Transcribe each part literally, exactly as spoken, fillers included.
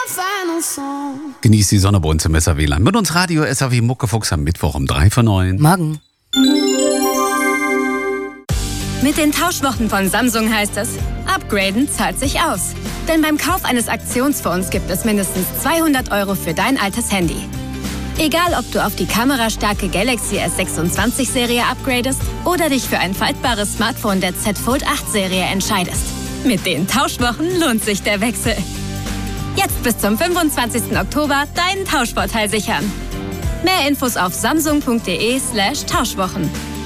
Genießt die Sonne bei uns im S A W-Land. Mit uns Radio S A W Muckefuchs am Mittwoch um drei vor neun. Morgen. Mit den Tauschwochen von Samsung heißt es, upgraden zahlt sich aus. Denn beim Kauf eines Aktionsphones gibt es mindestens zweihundert Euro für dein altes Handy. Egal, ob du auf die kamerastarke Galaxy S sechsundzwanzig Serie upgradest oder dich für ein faltbares Smartphone der Z Fold acht Serie entscheidest. Mit den Tauschwochen lohnt sich der Wechsel. Jetzt bis zum fünfundzwanzigsten Oktober deinen Tauschvorteil sichern. Mehr Infos auf samsung.de slash Tauschwochen.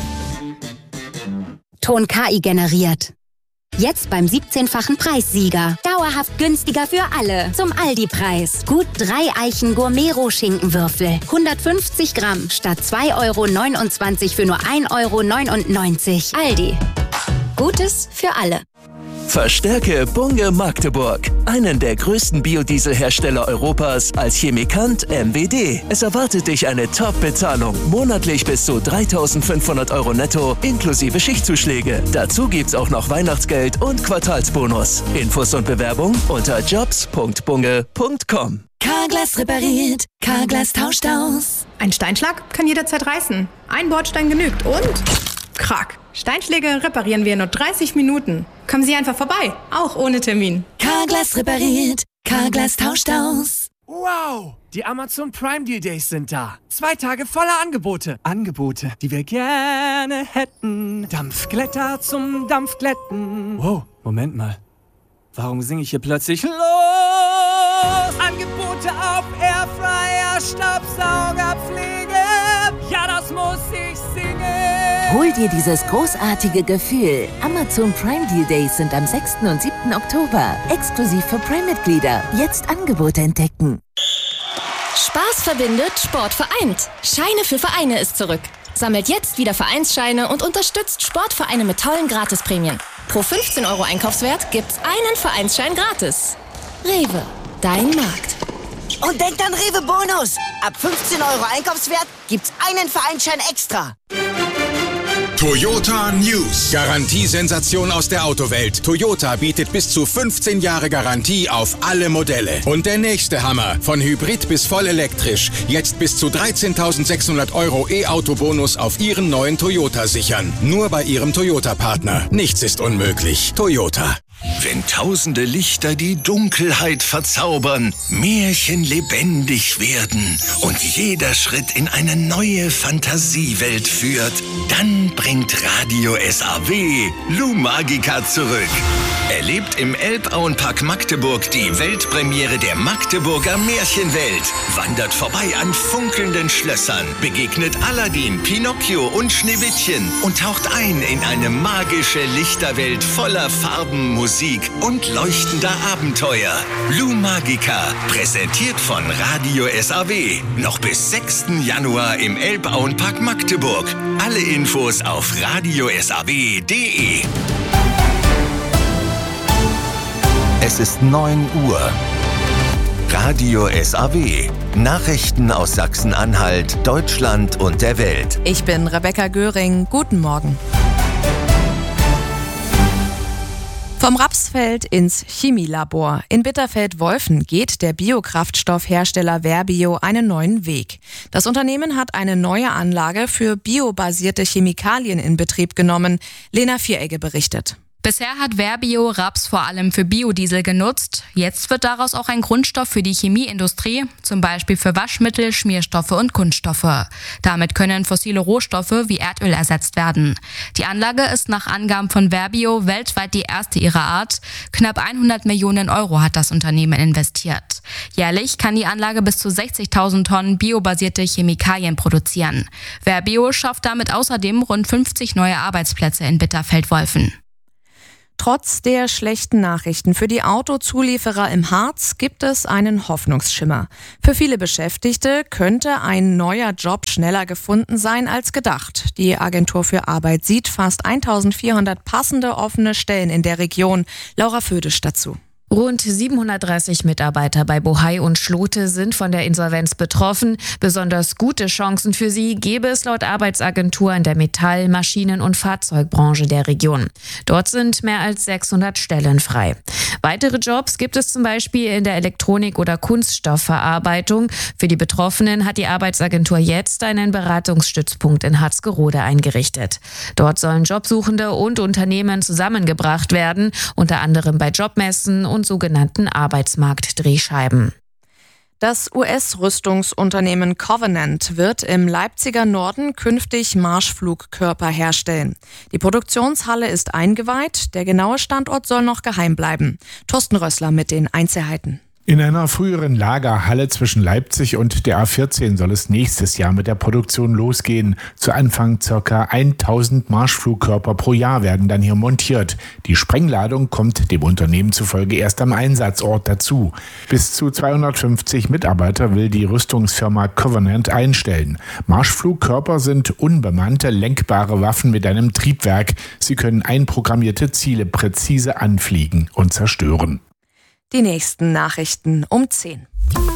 Ton K I generiert. Jetzt beim siebzehnfachen Preissieger. Dauerhaft günstiger für alle. Zum Aldi-Preis. Gut drei Eichen Gourmet-Roh-Schinkenwürfel. hundertfünfzig Gramm statt zwei Euro neunundzwanzig für nur ein Euro neunundneunzig. Aldi. Gutes für alle. Verstärke Bunge Magdeburg, einen der größten Biodieselhersteller Europas, als Chemikant M W D. Es erwartet dich eine Top-Bezahlung, monatlich bis zu dreitausendfünfhundert Euro netto, inklusive Schichtzuschläge. Dazu gibt's auch noch Weihnachtsgeld und Quartalsbonus. Infos und Bewerbung unter jobs punkt bunge punkt com. Carglass repariert, Carglass tauscht aus. Ein Steinschlag kann jederzeit reißen. Ein Bordstein genügt und... Krack. Steinschläge reparieren wir in nur dreißig Minuten. Kommen Sie einfach vorbei, auch ohne Termin. Carglass repariert, Carglass tauscht aus. Wow, die Amazon Prime Deal Days sind da. Zwei Tage voller Angebote. Angebote, die wir gerne hätten. Dampfglätter zum Dampfglätten. Wow, Moment mal. Warum singe ich hier plötzlich los? Angebote auf Airfryer, Staubsaugerpflege. Ja, das muss ich singen. Hol dir dieses großartige Gefühl. Amazon Prime Deal Days sind am sechsten und siebten Oktober. Exklusiv für Prime-Mitglieder. Jetzt Angebote entdecken. Spaß verbindet, Sport vereint. Scheine für Vereine ist zurück. Sammelt jetzt wieder Vereinsscheine und unterstützt Sportvereine mit tollen Gratisprämien. Pro fünfzehn Euro Einkaufswert gibt's einen Vereinsschein gratis. Rewe, dein Markt. Und denkt an Rewe Bonus. Ab fünfzehn Euro Einkaufswert gibt's einen Vereinsschein extra. Toyota News. Garantiesensation aus der Autowelt. Toyota bietet bis zu fünfzehn Jahre Garantie auf alle Modelle. Und der nächste Hammer. Von Hybrid bis voll elektrisch. Jetzt bis zu dreizehntausendsechshundert Euro E-Auto-Bonus auf Ihren neuen Toyota sichern. Nur bei Ihrem Toyota-Partner. Nichts ist unmöglich. Toyota. Wenn tausende Lichter die Dunkelheit verzaubern, Märchen lebendig werden und jeder Schritt in eine neue Fantasiewelt führt, dann bringt Radio S A W Lumagica zurück. Erlebt im Elbauenpark Magdeburg die Weltpremiere der Magdeburger Märchenwelt. Wandert vorbei an funkelnden Schlössern, begegnet Aladdin, Pinocchio und Schneewittchen und taucht ein in eine magische Lichterwelt voller Farben, Musik und leuchtender Abenteuer. Lumagica, präsentiert von Radio S A W. Noch bis sechsten Januar im Elbauenpark Magdeburg. Alle Infos auf radio s a w punkt d e. Es ist neun Uhr. Radio S A W. Nachrichten aus Sachsen-Anhalt, Deutschland und der Welt. Ich bin Rebecca Göring. Guten Morgen. Vom Rapsfeld ins Chemielabor. In Bitterfeld-Wolfen geht der Biokraftstoffhersteller Verbio einen neuen Weg. Das Unternehmen hat eine neue Anlage für biobasierte Chemikalien in Betrieb genommen. Lena Vieregge berichtet. Bisher hat Verbio Raps vor allem für Biodiesel genutzt. Jetzt wird daraus auch ein Grundstoff für die Chemieindustrie, zum Beispiel für Waschmittel, Schmierstoffe und Kunststoffe. Damit können fossile Rohstoffe wie Erdöl ersetzt werden. Die Anlage ist nach Angaben von Verbio weltweit die erste ihrer Art. Knapp hundert Millionen Euro hat das Unternehmen investiert. Jährlich kann die Anlage bis zu sechzigtausend Tonnen biobasierte Chemikalien produzieren. Verbio schafft damit außerdem rund fünfzig neue Arbeitsplätze in Bitterfeld-Wolfen. Trotz der schlechten Nachrichten für die Autozulieferer im Harz gibt es einen Hoffnungsschimmer. Für viele Beschäftigte könnte ein neuer Job schneller gefunden sein als gedacht. Die Agentur für Arbeit sieht fast eintausendvierhundert passende offene Stellen in der Region. Laura Födisch dazu. Rund siebenhundertdreißig Mitarbeiter bei Bohai und Schlute sind von der Insolvenz betroffen. Besonders gute Chancen für sie gäbe es laut Arbeitsagentur in der Metall-, Maschinen- und Fahrzeugbranche der Region. Dort sind mehr als sechshundert Stellen frei. Weitere Jobs gibt es zum Beispiel in der Elektronik- oder Kunststoffverarbeitung. Für die Betroffenen hat die Arbeitsagentur jetzt einen Beratungsstützpunkt in Harzgerode eingerichtet. Dort sollen Jobsuchende und Unternehmen zusammengebracht werden, unter anderem bei Jobmessen und sogenannten Arbeitsmarktdrehscheiben. Das U S-Rüstungsunternehmen Covenant wird im Leipziger Norden künftig Marschflugkörper herstellen. Die Produktionshalle ist eingeweiht, der genaue Standort soll noch geheim bleiben. Thorsten Rössler mit den Einzelheiten. In einer früheren Lagerhalle zwischen Leipzig und der A vierzehn soll es nächstes Jahr mit der Produktion losgehen. Zu Anfang ca. tausend Marschflugkörper pro Jahr werden dann hier montiert. Die Sprengladung kommt dem Unternehmen zufolge erst am Einsatzort dazu. Bis zu zweihundertfünfzig Mitarbeiter will die Rüstungsfirma Covenant einstellen. Marschflugkörper sind unbemannte, lenkbare Waffen mit einem Triebwerk. Sie können einprogrammierte Ziele präzise anfliegen und zerstören. Die nächsten Nachrichten um zehn.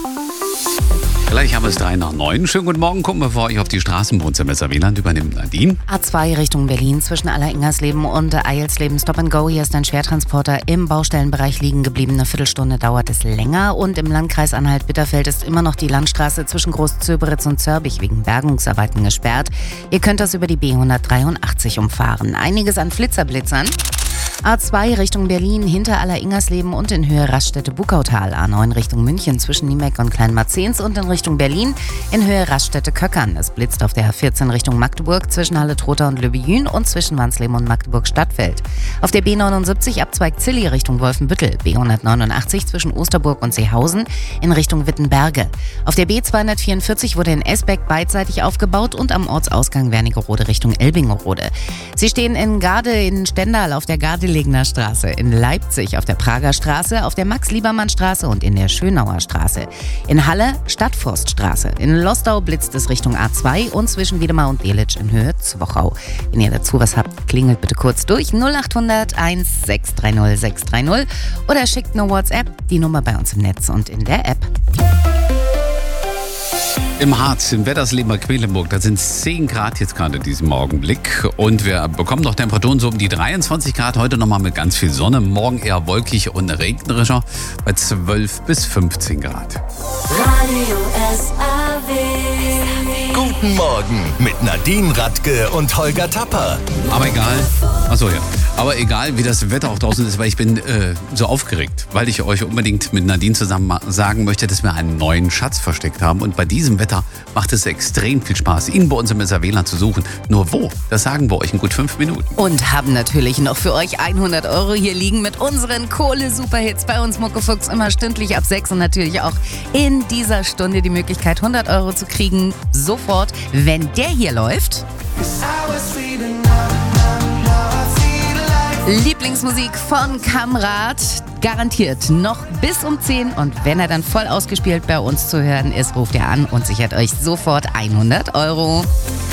Gleich haben wir es drei nach neun. Schönen guten Morgen. Gucken wir vor euch auf die Straßen. Wohnzimmer Wieland übernimmt Nadine. A zwei Richtung Berlin zwischen Aller-Ingersleben und Eilsleben. Stop and Go. Hier ist ein Schwertransporter im Baustellenbereich liegen geblieben. Eine Viertelstunde dauert es länger. Und im Landkreis Anhalt-Bitterfeld ist immer noch die Landstraße zwischen Großzöberitz und Zörbich wegen Bergungsarbeiten gesperrt. Ihr könnt das über die B hundertdreiundachtzig umfahren. Einiges an Flitzerblitzern. A zwei Richtung Berlin hinter Aller-Ingersleben und in Höhe Raststätte-Bukautal. A neun Richtung München zwischen Niemeck und Kleinmarzens und in Richtung Berlin in Höhe Raststätte-Köckern. Es blitzt auf der A vierzehn Richtung Magdeburg zwischen Halle-Trotha und Löbejün und zwischen Wansleben und Magdeburg-Stadtfeld. Auf der B neunundsiebzig Abzweig Zilli Richtung Wolfenbüttel. B hundertneunundachtzig zwischen Osterburg und Seehausen in Richtung Wittenberge. Auf der B zweihundertvierundvierzig wurde in Esbeck beidseitig aufgebaut und am Ortsausgang Wernigerode Richtung Elbingerode. Sie stehen in Garde in Stendal auf der Garde Legner Straße, in Leipzig auf der Prager Straße, auf der Max-Liebermann-Straße und in der Schönauer Straße. In Halle Stadtforststraße. In Lostau blitzt es Richtung A zwei und zwischen Wiedemar und Delitzsch in Höhe Zwochau. Wenn ihr dazu was habt, klingelt bitte kurz durch null achthundert eins sechs drei null sechs drei null oder schickt eine WhatsApp, die Nummer bei uns im Netz und in der App. Im Harz, in Weddersleber Quedlinburg, da sind es zehn Grad jetzt gerade in diesem Augenblick. Und wir bekommen noch Temperaturen so um die dreiundzwanzig Grad. Heute nochmal mit ganz viel Sonne. Morgen eher wolkig und regnerischer bei zwölf bis fünfzehn Grad. Radio S A W. Guten Morgen mit Nadine Radke und Holger Tapper. Aber egal. Achso, ja. Aber egal, wie das Wetter auch draußen ist, weil ich bin äh, so aufgeregt, weil ich euch unbedingt mit Nadine zusammen sagen möchte, dass wir einen neuen Schatz versteckt haben. Und bei diesem Wetter macht es extrem viel Spaß, ihn bei uns im S A W-Land zu suchen. Nur wo? Das sagen wir euch in gut fünf Minuten. Und haben natürlich noch für euch hundert Euro hier liegen mit unseren Kohle-Superhits bei uns Muckefuchs immer stündlich ab sechs und natürlich auch in dieser Stunde die Möglichkeit, hundert Euro zu kriegen. Sofort, wenn der hier läuft. Lieblingsmusik von Kamrat, garantiert noch bis um zehn. Und wenn er dann voll ausgespielt bei uns zu hören ist, ruft er an und sichert euch sofort hundert Euro.